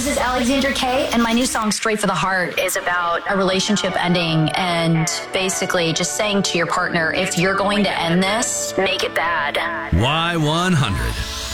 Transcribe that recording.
This is Alexandra Kay, and my new song, Straight for the Heart, is about a relationship ending and basically just saying to your partner, if you're going to end this, make it bad. Y100.